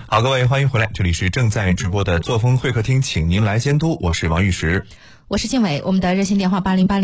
好，各位欢迎回来，这里是正在直播的作风会客厅，请您来监督，我是王玉石。 我是静伟，我们的热线电话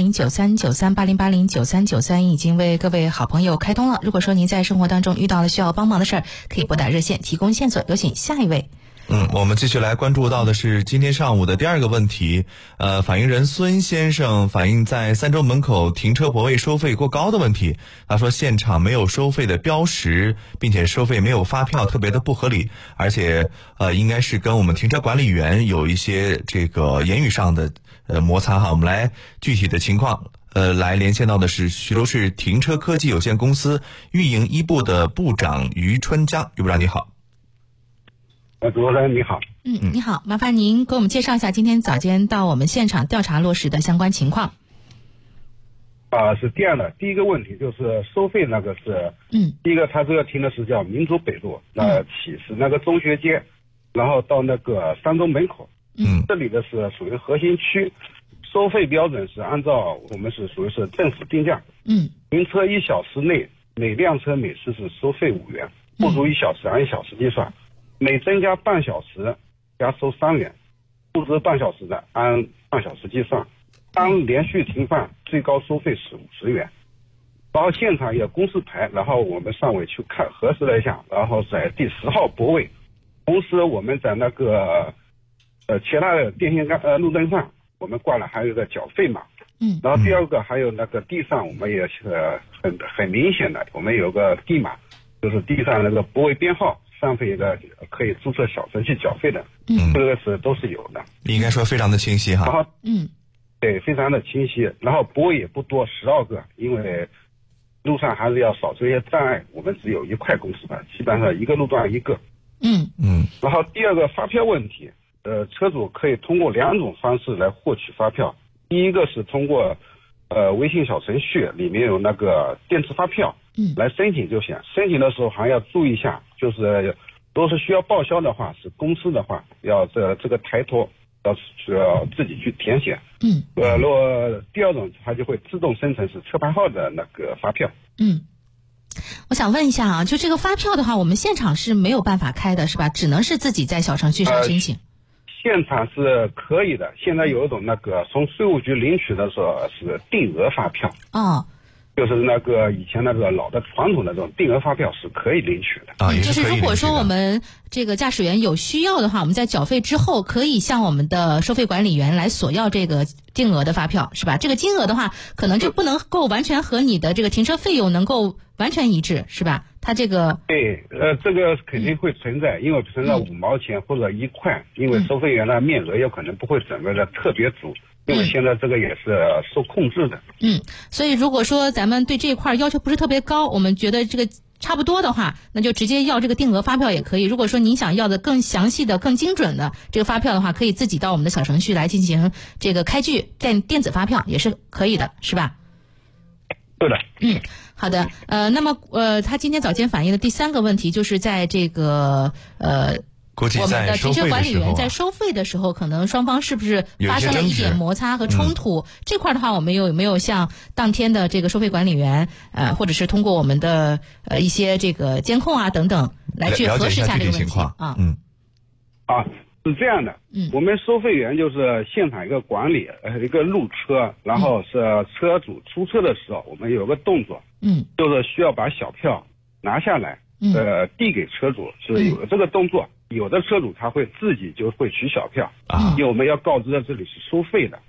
8080939380809393已经为各位好朋友开通了。如果说您在生活当中遇到了需要帮忙的事儿，可以拨打热线提供线索。有请下一位。 我们继续来关注到的是今天上午的第二个问题。反映人孙先生反映在三洲门口停车泊位收费过高的问题。他说现场没有收费的标识，并且收费没有发票，特别的不合理，而且应该是跟我们停车管理员有一些这个言语上的摩擦哈。我们来具体的情况来连线到的是徐州市停车科技有限公司运营一部的部长于春江。于部长你好。 主持人你好。 你好，麻烦您给我们介绍一下今天早间到我们现场调查落实的相关情况。 是这样的，第一个问题就是收费那个是，第一个他这个停的是叫民族北路，起是那个中学街，然后到那个三洲门口，这里的是属于核心区，收费标准是按照我们是属于是政府定价，停车1小时内每辆车每次是收费5元，不足1小时按1小时计算。每增加半小时加收3元，不足半小时的按半小时计算，当连续停放最高收费是50元。然后现场有公示牌，然后我们上尾去看核实了一下，然后在第10号泊位，同时我们在那个其他的电线杆路灯上我们挂了还有一个缴费码，然后第二个还有那个地上我们也是很明显的，我们有个地码，就是地上那个泊位编号上面一个可以注册小程序缴费的，这个都是有的。 应该说非常的清晰哈。 然后对，非常的清晰。然后泊位也不多，12个，因为路上还是要扫除一些障碍，我们只有1块公示牌，基本上一个路段1个。然后第二个发票问题，车主可以通过2种方式来获取发票。第一个是通过微信小程序里面有那个电子发票，来申请就行。申请的时候还要注意一下，就是都是需要报销的话，是公司的话要这个抬头需要自己去填写。如果第二种它就会自动生成是车牌号的那个发票。 我想问一下啊，就这个发票的话，我们现场是没有办法开的是吧？只能是自己在小程序上申请。 现场是可以的，现在有一种那个从税务局领取的时候是定额发票。就是那个以前那个老的传统的这种定额发票是可以领取的。 就是如果说我们这个驾驶员有需要的话，我们在缴费之后可以向我们的收费管理员来索要这个定额的发票，是吧？这个金额的话可能就不能够完全和你的这个停车费用能够完全一致，是吧？它这个对，这个肯定会存在，因为存在5毛钱或者1块，因为收费员的面额有可能不会准备的特别足。因为现在这个也是受控制的。 所以如果说咱们对这一块要求不是特别高，我们觉得这个差不多的话，那就直接要这个定额发票也可以。如果说您想要的更详细的、更精准的这个发票的话，可以自己到我们的小程序来进行这个开具电子发票也是可以的，是吧？ 对的。 好的。那么他今天早间反映的第3个问题就是在这个我们的停车管理员在收费的时候，可能双方是不是发生了一点摩擦和冲突？这块的话，我们有没有向当天的这个收费管理员或者是通过我们的一些这个监控啊等等来去核实一下这个问题啊？ 是这样的，我们收费员就是现场一个管理，一个路车，然后是车主出车的时候，我们有个动作，就是需要把小票拿下来，递给车主，是有这个动作。有的车主他会自己就会取小票，因为我们要告知这里是收费的，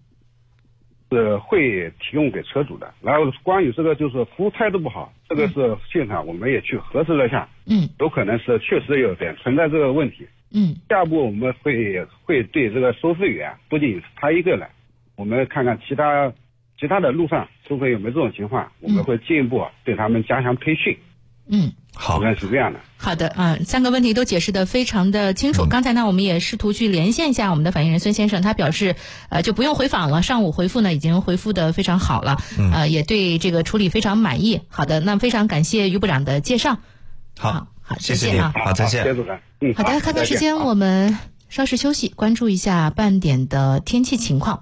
会提供给车主的。然后关于这个就是服务态度不好，这个是现场我们也去核实了一下，有可能是确实有点存在这个问题。下一步我们会对这个收费员，不仅是他一个人，我们看看其他的路上收费有没有这种情况，我们会进一步对他们加强培训。 好， 是这样的。 好的，3个问题都解释得非常的清楚。刚才呢，我们也试图去连线一下我们的反映人孙先生，他表示就不用回访了，上午回复呢已经回复得非常好了，也对这个处理非常满意。好的，那非常感谢于部长的介绍。 好，谢谢您。好，再见。 好的，看看时间，我们稍事休息，关注一下半点的天气情况。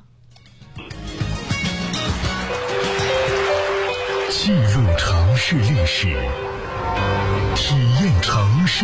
记录城市历史，体验城市